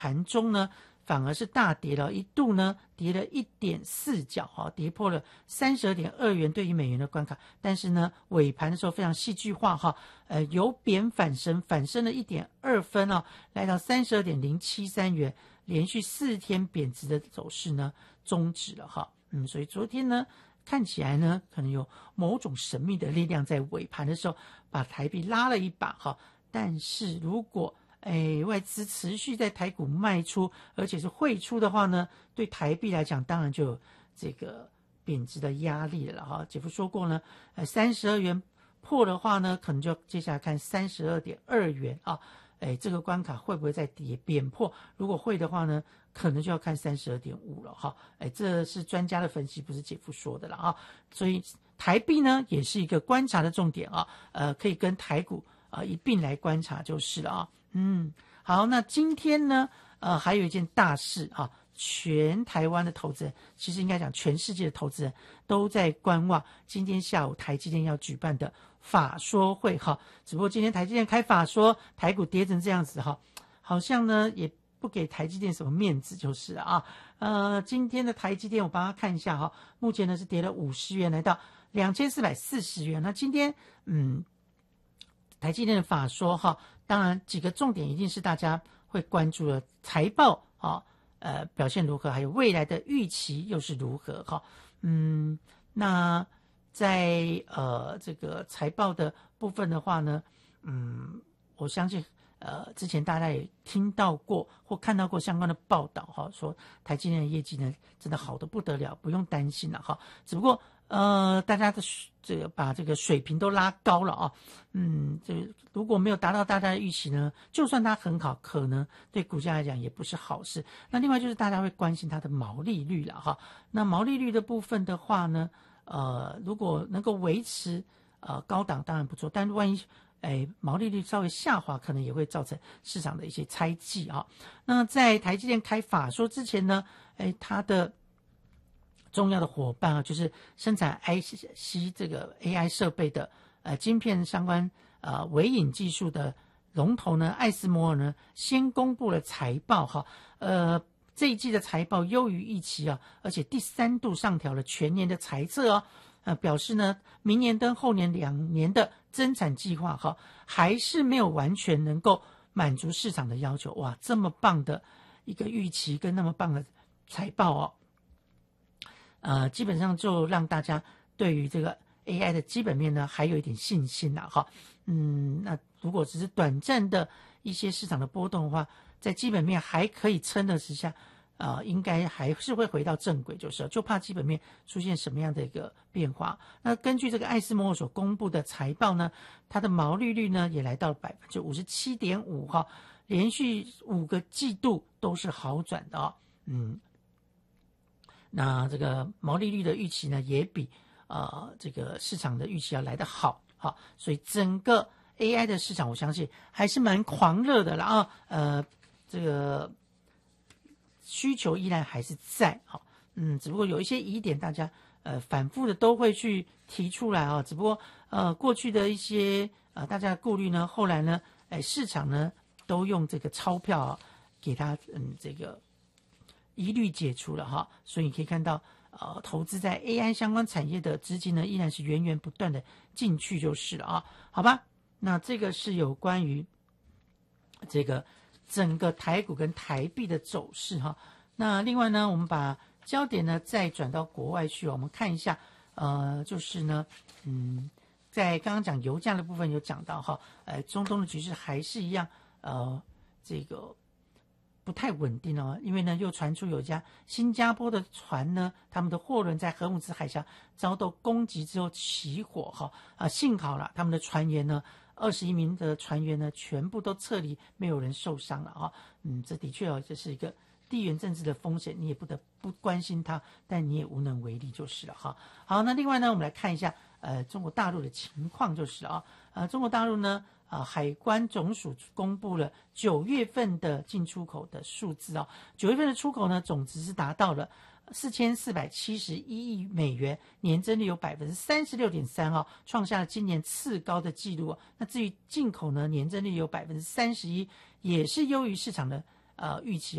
盘中呢反而是大跌了，一度呢跌了1.4角，跌破了32.2元对1美元的关卡。但是呢，尾盘的时候非常戏剧化由贬反升，反升了1.2分来到32.073元，连续4天贬值的走势呢终止了所以昨天呢看起来呢可能有某种神秘的力量在尾盘的时候把台币拉了一把但是如果外资持续在台股卖出，而且是汇出的话呢，对台币来讲当然就有这个贬值的压力了姐夫说过呢32元破的话呢，可能就接下来看32.2元这个关卡会不会再贬破？如果会的话呢，可能就要看32.5了这是专家的分析，不是姐夫说的了所以台币呢也是一个观察的重点可以跟台股一并来观察就是了好，那今天呢还有一件大事全台湾的投资人，其实应该讲全世界的投资人都在观望今天下午台积电要举办的法说会只不过今天台积电开法说，台股跌成这样子好像呢也不给台积电什么面子就是了今天的台积电我帮他看一下目前呢是跌了50元，来到2440元。那今天台积电的法说当然几个重点一定是大家会关注的财报表现如何，还有未来的预期又是如何那在这个财报的部分的话呢我相信之前大家也听到过或看到过相关的报道说台积电的业绩呢真的好得不得了，不用担心了只不过大家的这个把这个水平都拉高了这如果没有达到大家的预期呢，就算它很好，可能对股价来讲也不是好事。那另外就是大家会关心它的毛利率了那毛利率的部分的话呢如果能够维持高档当然不错，但万一毛利率稍微下滑，可能也会造成市场的一些猜忌那在台积电开法说之前呢它的重要的伙伴就是生产 IC 这个 AI 设备的晶片相关微影技术的龙头呢艾斯摩尔呢先公布了财报这一季的财报优于预期而且第3度上调了全年的财测表示呢明年跟后年2年的增产计划还是没有完全能够满足市场的要求。哇，这么棒的一个预期跟那么棒的财报基本上就让大家对于这个 AI 的基本面呢还有一点信心那如果只是短暂的一些市场的波动的话，在基本面还可以撑得之下应该还是会回到正轨，就怕基本面出现什么样的一个变化。那根据这个艾斯摩尔所公布的财报呢，它的毛利率呢也来到 57.5% 连续5个季度都是好转的那这个毛利率的预期呢也比这个市场的预期要来得好所以整个 AI 的市场我相信还是蛮狂热的啦这个需求依然还是在只不过有一些疑点大家反复的都会去提出来只不过过去的一些大家的顾虑呢，后来呢市场呢都用这个钞票给它这个疑虑解除了所以你可以看到投资在 AI 相关产业的资金呢依然是源源不断的进去就是了好吧。那这个是有关于这个整个台股跟台币的走势那另外呢我们把焦点呢再转到国外去我们看一下就是呢在刚刚讲油价的部分有讲到中东的局势还是一样这个不太稳定因为呢又传出有一家新加坡的船呢，他们的货轮在荷姆兹海峡遭到攻击之后起火幸好了他们的船员呢21名的船员呢全部都撤离，没有人受伤了这的确这是一个地缘政治的风险，你也不得不关心它，但你也无能为力就是了好，那另外呢我们来看一下中国大陆的情况就是了中国大陆呢海关总署公布了9月份的进出口的数字9月份的出口呢总值是达到了4471亿美元，年增率有 36.3% 创下了今年次高的纪录那至于进口呢，年增率有 31%， 也是优于市场的预期